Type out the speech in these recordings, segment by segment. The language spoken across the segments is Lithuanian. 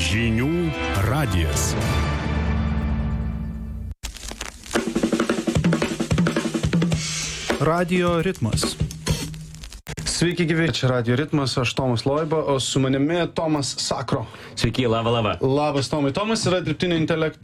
Žinių radijas. Radio ritmas. Sveiki gyvi, čia Radio ritmas, aš Tomas Loiba, o su manimi Tomas Sakro. Sveiki, laba. Labas, Tomai. Tomas yra dirbtinio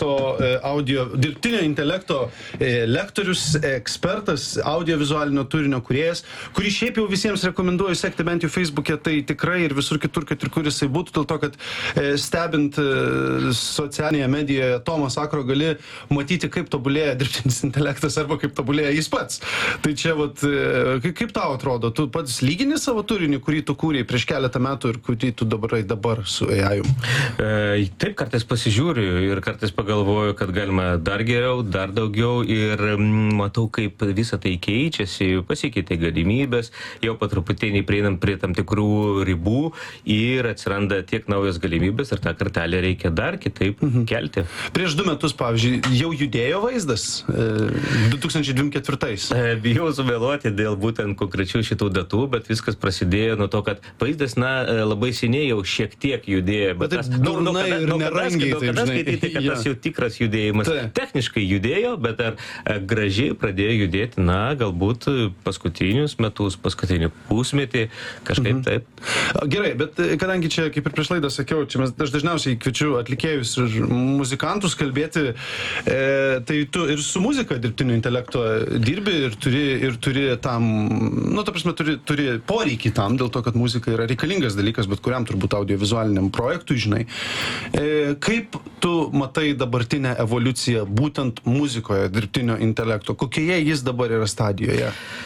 intelekto lektorius, ekspertas, audiovizualinio turinio kūrėjas, kurį šiaip jau visiems rekomenduoju sekti bent jau Facebook'e, tai tikrai ir visur kitur, kad ir kur jisai būtų, dėl to, kad stebint socialinėje medijoje Tomą Sakro gali matyti, kaip tobulėja dirbtinis intelektas arba kaip tobulėja jis pats. Tai čia, kaip tau atrodo, tu pats lygini savo turinį, kurį tu kūrei prieš keletą metų ir kurį tu dabar su AI? Taip, kartais pasižiūriu ir kartais pagalvoju, kad galima dar geriau, dar daugiau ir matau, kaip visą tai keičiasi, pasikeitė galimybės, jau po truputėlį prieinam prie tam tikrų ribų ir atsiranda tiek naujos galimybės ir tą kartelę reikia dar kitaip kelti. Prieš 2 metus, pavyzdžiui, jau judėjo vaizdas 2024. Bijau sumeluoti dėl būtent konkrečių šitų datų, bet viskas prasidėjo nuo to, kad vaizdas, labai seniai jau šiek tiek judėjo, bet nuo kada skaityti, kad tas jau tikras judėjimas techniškai judėjo, bet ar gražiai pradėjo judėti, galbūt paskutinius metus, paskutinį pusmetį, kažkaip taip. Gerai, bet kadangi čia, kaip ir prieš laidą sakiau, aš dažniausiai kviečiu atlikėjus ir muzikantus kalbėti, tai tu ir su muzika dirbtinio intelekto dirbi ir turi tam, ta prasme, turi poreikį tam, dėl to, kad muzika yra reikalingas dalykas, bet kuriam turbūt audiovizualiniam projektui, žinai. Kaip tu matai dabartinę evoliuciją būtent muzikoje dirbtinio intelekto? Kokioje jis dabar yra stadijoje?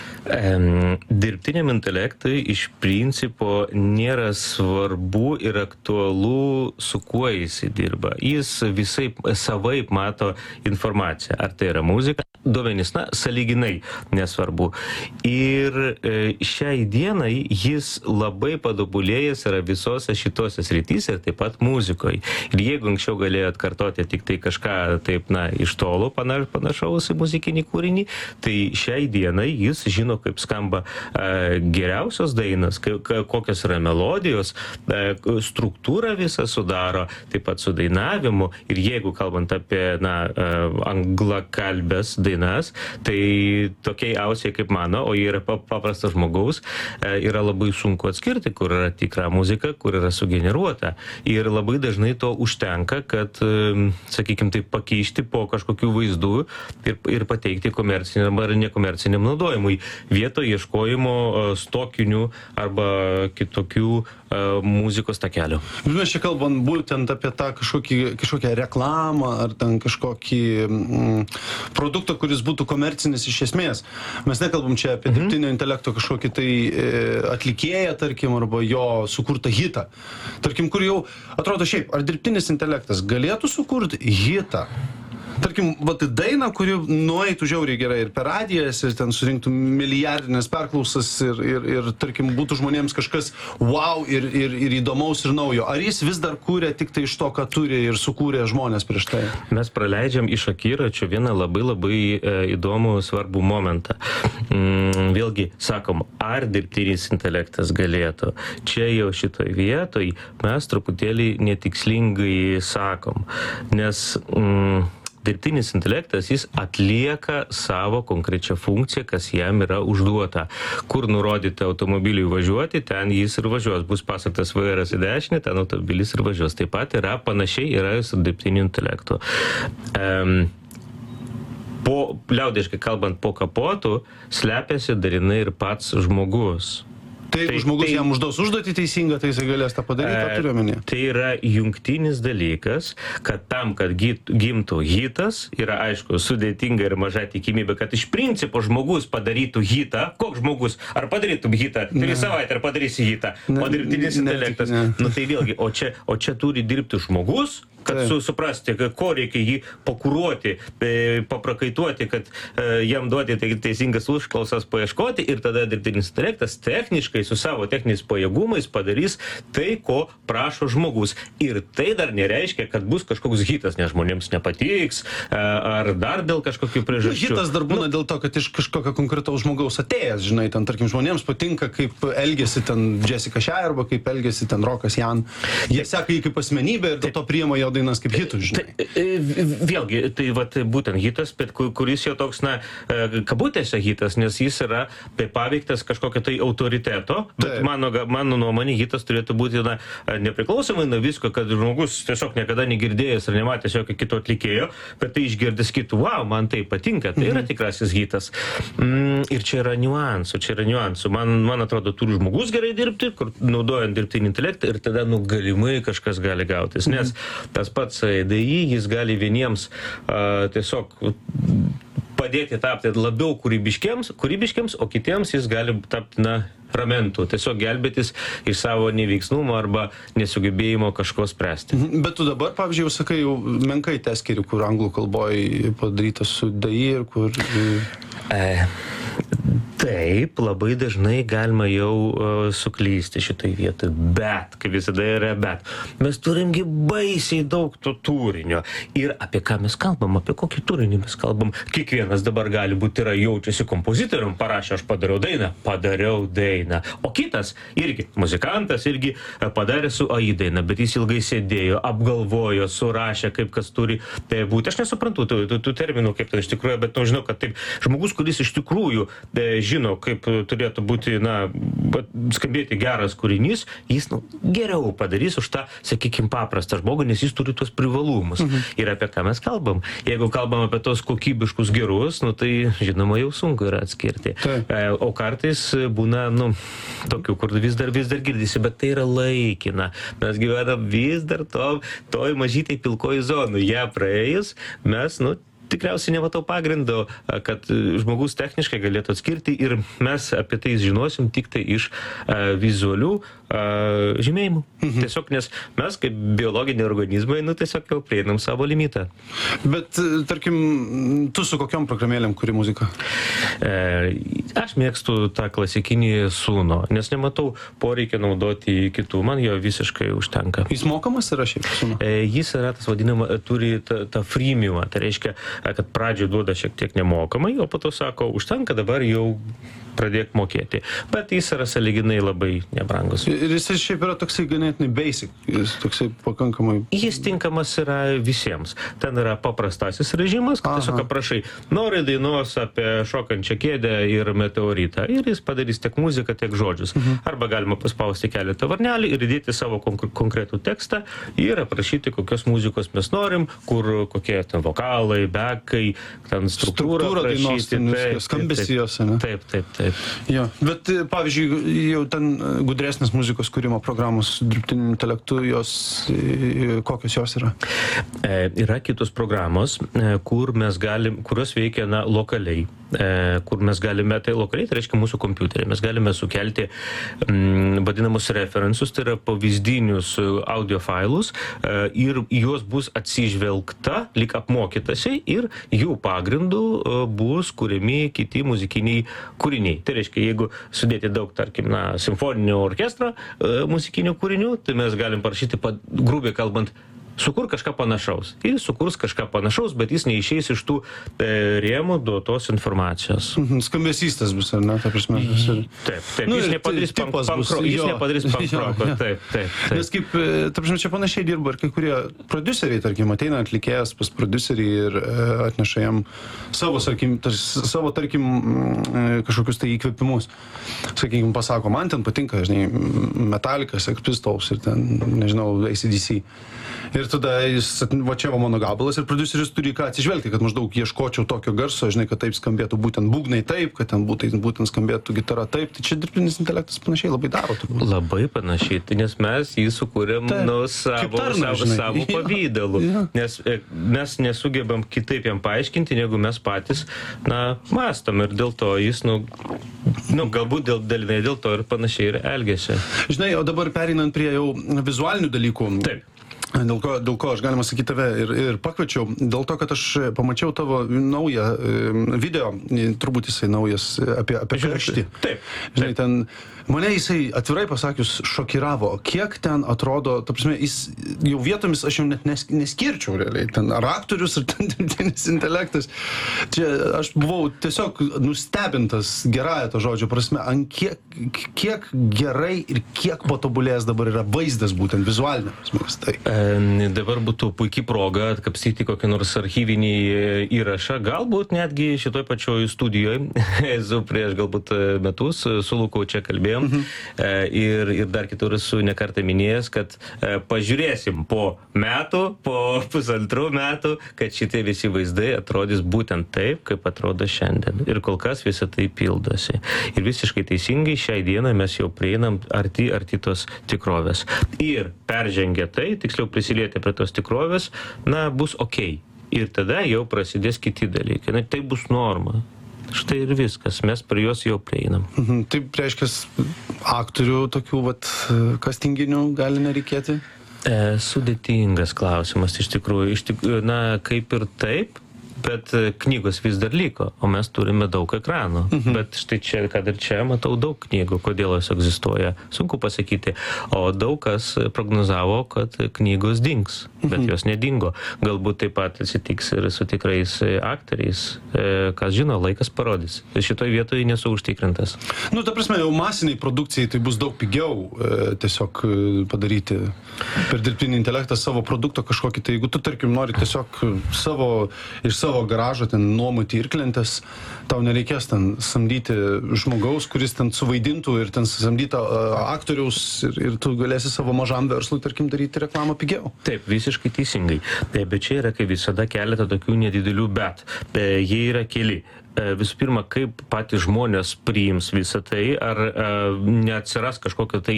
Dirbtiniam intelektui iš principo nėra svarbu ir aktualu, su kuo jis dirba. Jis visai savaip mato informaciją. Ar tai yra muzika, duomenys, sąlyginai nesvarbu. Ir šiai dienai jis labai padobulėjęs yra visose šitose srityse ir taip pat muzikoje. Ir jeigu anksčiau galėjo atkartoti tik tai kažką taip, iš tolo panašaus į muzikinį kūrinį, tai šiai dienai jis žino, kaip skamba geriausios dainos, kokios yra melodijos, struktūrą visą sudaro, taip pat su dainavimu. Ir jeigu kalbant apie anglakalbės dainas, tai tokiai ausiai kaip mano, o jie yra paprastas žmogaus, yra labai sunku atskirti, kur yra tikra muzika, kur yra sugeneruota. Ir labai dažnai to užtenka, kad, sakykime, taip pakeisti po kažkokių vaizdų ir pateikti komerciniam ar nekomerciniam naudojimui. Vietoj ieškojimo stokinių arba kitokių muzikos takelių. Mes čia kalbam būtent apie tą kažkokią reklamą ar ten kažkokį produktą, kuris būtų komercinis iš esmės. Mes nekalbam čia apie dirbtinio intelekto kažkokį tai atlikėją, tarkim, arba jo sukurtą hitą. Tarkim, kur jau atrodo šiaip, ar dirbtinis intelektas galėtų sukurti hitą? Tarkim, dainą, kuri nueitų žiauriai gerai ir per radijas, ir ten surinktų milijardinės perklausas ir tarkim, būtų žmonėms kažkas wow ir įdomaus ir naujo. Ar jis vis dar kūrė tik tai iš to, ką turi ir sukūrė žmonės prieš tai? Mes praleidžiam iš akiračio vieną labai įdomų svarbų momentą. Vėlgi, sakom, ar dirbtinis intelektas galėtų? Čia jau šitoj vietoj mes truputėlį netikslingai sakom, nes dirbtinis intelektas, jis atlieka savo konkrečią funkciją, kas jam yra užduota. Kur nurodyti automobiliui važiuoti, ten jis ir važiuos. Bus pasuktas vairas į dešinę, ten automobilis ir važiuos. Taip pat yra panašiai yra su dirbtiniu intelektu. Liaudiškai kalbant, po kapotu slepiasi darinai ir pats žmogus. Tai jeigu žmogus jam užduos užduotį teisingą, tai jisai galės tą padaryti, ką turiu omenyje? Tai yra jungtinis dalykas, kad tam, kad gimtų hitas, yra aišku sudėtinga ir maža tikimybė, kad iš principo žmogus padarytų hitą. Koks žmogus? Ar padarytum hitą? 3 savaitę ar padarysi hitą? O dirbtinis intelektas? Tai vėlgi, o čia turi dirbti žmogus, kad suprasti, ko reikia jį pakuruoti, paprakaituoti, kad jam duoti teisingas užklausas paieškoti ir tada dirbtinis intelektas techniškai su savo techniniais pajėgumais padarys tai, ko prašo žmogus. Ir tai dar nereiškia, kad bus kažkoks hitas, nes žmonėms nepatiks, ar dar dėl kažkokių priežasčių. Hitas dar būna dėl to, kad iš kažkokio konkretaus žmogaus atėjęs, žinai, ten, tarkim, žmonėms patinka, kaip elgėsi ten Jessica Shai arba kaip elgėsi ten Rokas Jan. Jie seka jį kaip asmenybę ir dėl to priima jo dainas kaip hitus, žinai. Vėlgi, tai vat, būtent hitas, bet kuris jau toks, na, kabutėse hitas, nes jis yra paveiktas kažkokio tai autoriteto, bet mano nuomonė hitas turėtų būti, na, nepriklausomai nuo visko, kad žmogus tiesiog niekada negirdėjęs ar nematęs jokio kito atlikėjo, bet tai išgirdęs kitų, wow, man tai patinka, tai yra tikrasis hitas. Ir čia yra niuansų. Man atrodo, turi žmogus gerai dirbti, kur naudojant dirbtinį intelektą ir tada, nu, galimai kažkas gali gautis. Nes tas pats ADI, jis gali vieniems tiesiog padėti tapti labiau kūrybiškiams, o kitiems jis gali tapti, na, ramentų, tiesiog gelbėtis iš savo neveiksnumo arba nesugebėjimo kažko spręsti. Bet tu dabar, pavyzdžiui, jau sakai, jau menkai teskiri, kur anglų kalboje padarytas su DAI ir kur... Taip, labai dažnai galima jau suklysti šitai vietoj, bet, kaip visada yra bet, mes turimgi baisiai daug to turinio. Ir apie ką mes kalbam, apie kokį turinį mes kalbam. Kiekvienas dabar gali būti yra jaučiasi kompozitorium, parašė, aš padariau dainą. O kitas, irgi muzikantas, irgi padarė su AI dainą, bet jis ilgai sėdėjo, apgalvojo, surašė, kaip kas turi būti. Aš nesuprantu tų terminų, kaip tai iš tikrųjų, bet žinau, kad taip, žmogus, kuris iš tikrųjų žino, kaip turėtų būti, na, skambėti geras kūrinys, jis, nu, geriau padarys už tą, sakykime, paprastą žmogų, nes jis turi tuos privalumus. Ir apie ką mes kalbam. Jeigu kalbam apie tos kokybiškus gerus, nu, tai, žinoma, jau sunku yra atskirti. O kartais būna, nu, tokių, kur vis dar girdisi, bet tai yra laikina. Mes gyvenam vis dar toj mažytai pilkoji zonų. Ją praėjus, mes, nu, tikriausiai nematau pagrindo, kad žmogus techniškai galėtų atskirti ir mes apie tai žinosim tik tai iš vizualių žymėjimų. Tiesiog, nes mes kaip biologiniai organizmai, nu, tiesiog jau prieinam savo limitą. Bet, tarkim, tu su kokiom programėlėm kuri muziką? Aš mėgstu tą klasikinį Suno, nes nematau poreikio naudoti kitų, man jo visiškai užtenka. Jis mokamas yra šiaip Suno? Jis yra tas vadinama, turi tą freemiumą, tai reiškia, kad pradžioje duoda šiek tiek nemokamai, o po to sako, užtenka, dabar jau pradėk mokėti. Bet jis yra sąlyginai labai nebrangus. Ir jis šiaip yra toksai ganėtinai basic, jis toksai pakankamai... Jis tinkamas yra visiems. Ten yra paprastasis režimas, kad tiesiog aprašai, nori dainos apie šokančią kėdę ir meteoritą. Ir jis padarys tiek muziką, tiek žodžius. Arba galima paspausti keletą varnelį ir įdėti savo konkretų tekstą ir aprašyti, kokios muzikos mes norim, kur kokie ten vokalai, bekai, ten struktūra aprašyti. Skambesi jos, ne? Taip. Jo, bet, pavyzdžiui, jau ten gudresnės muzikos kūrimo programos su dirbtiniu intelektu, kokios jos yra? Yra kitos programos, kurios veikia, na, lokaliai. Kur mes galime, tai lokaliai, tai reiškia mūsų kompiuterį, mes galime sukelti vadinamus referensus, tai yra pavyzdinius audio failus ir juos bus atsižvelgta, lyg apmokytasi ir jų pagrindų bus kuriami kiti muzikiniai kūriniai. Tai reiškia, jeigu sudėti daug, tarkim, na, simfoninio orkestro muzikinių kūrinių, tai mes galim parašyti, grubiai kalbant, sukur kažką panašaus. Jis sukurs kažką panašaus, bet jis neišeis iš tų rėmų duotos informacijos. Skambesys tas bus, ar ne? Ta prasme. Taip. Nu, jis nepadarys pankroko. Taip. Nes kaip, ta prasme, čia panašiai dirba ir kai kurie prodiuseriai, tarkim, ateina atlikėjas pas prodiuserį ir atneša jam savo, tarkim, kažkokius tai įkvėpimus. Sakykime, pasako, man ten patinka, žinai, Metallica, Sex Pistols ir ten, nežinau, AC/DC. Ir tada jis, va čia va mano gabalas ir prodiuseris turi ką atsižvelgti, kad maždaug ieškočiau tokio garso, žinai, kad taip skambėtų būtent būgnai taip, kad ten būtent skambėtų gitara taip. Tai čia dirbtinis intelektas panašiai labai daro. Labai panašiai, nes mes jį sukūrėm savo pavydalu. Nes mes nesugebam kitaip jam paaiškinti, negu mes patys, na, mąstom ir dėl to jis, galbūt dėl to ir panašiai ir elgiasi. Žinai, o dabar pereinant prie jau vizualinių dalykų. Taip. Dėl ko aš galima sakyti tave ir pakviečiau, dėl to, kad aš pamačiau tavo naują video, turbūt jisai naujas apie karštį. Taip. Žinai, ten mane jisai atvirai pasakius šokiravo, kiek ten atrodo, ta prasme, jis jau vietomis aš jau net neskirčiau realiai, ten ar aktorius, ar ten dirbtinis intelektas. Čia aš buvau tiesiog nustebintas gerąją to žodžio prasme, ant kiek gerai ir kiek patobulėjęs dabar yra vaizdas būtent vizualinė prasme. Tai. Dabar būtų puikiai proga atkapstyti kokį nors archyvinį įrašą, galbūt netgi šitoj pačioj studijoje, esu prieš galbūt metus, su Luku čia kalbėjom, ir dar kitur esu nekartą minėjęs, kad pažiūrėsim po metų, po pusantrų metų, kad šitie visi vaizdai atrodys būtent taip, kaip atrodo šiandien. Ir kol kas visą tai pildosi. Ir visiškai teisingai šiai dienai mes jau prieinam arti tos tikrovės. Ir peržengę tai, tiksliau prisilietę prie tos tikrovės, bus okei. Ir tada jau prasidės kiti dalykai. Tai bus norma. Štai ir viskas. Mes prie jos jau prieinam. Taip, reiškia, aktorių tokių, kastinginių gali nereikėti? Sudėtingas klausimas, iš tikrųjų. Kaip ir taip, bet knygos vis dar liko, o mes turime daug ekranų. Bet štai čia, kad ir čia matau daug knygų, kodėl jos egzistuoja. Sunku pasakyti. O daug kas prognozavo, kad knygos dings, bet jos nedingo. Galbūt taip pat atsitiks ir su tikrais aktoriais. Kas žino, laikas parodys. Šitoj vietoje nesu užtikrintas. Ta prasme, jau masiniai produkcijai tai bus daug pigiau tiesiog padaryti per dirbtinį intelektą savo produkto kažkokį. Tai jeigu tu, tarkim, nori tiesiog iš savo garažo ten nuomoti irklentes, tau nereikės ten samdyti žmogaus, kuris ten suvaidintų ir ten samdytą aktoriaus ir tu galėsi savo mažam verslui, tarkim, daryti reklamą pigiau. Taip, visiškai teisingai. Bet čia yra, kaip visada, keletą tokių nedidelių bet. Jie yra keli. Visų pirma, kaip patys žmonės priims visą tai, ar neatsiras kažkokio tai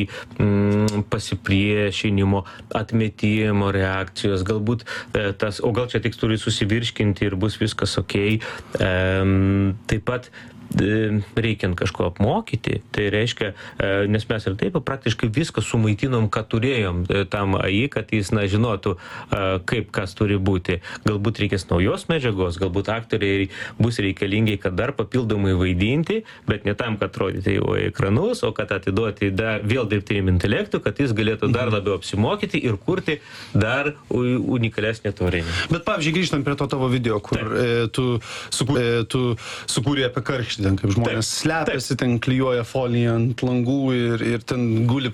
pasipriešinimo, atmetimo reakcijos, galbūt o gal čia tik turi susivirškinti ir bus viskas okei. Taip pat reikiant kažko apmokyti, tai reiškia, nes mes ir taip praktiškai viską sumaitinom, ką turėjom tam AI, kad jis žinotų, kaip kas turi būti. Galbūt reikės naujos medžiagos, galbūt aktoriai bus reikalingi, kad dar papildomai vaidinti, bet ne tam, kad rodyti jau ekranus, o kad atiduoti vėl dirbtiniam intelektui, kad jis galėtų dar labiau apsimokyti ir kurti dar unikalesnę turinį. Bet pavyzdžiui, grįžtant prie to tavo video, kur tu sukūrė apie karštį, ten kaip žmonės slepiasi, ten klijuoja foliją ant langų ir ten guli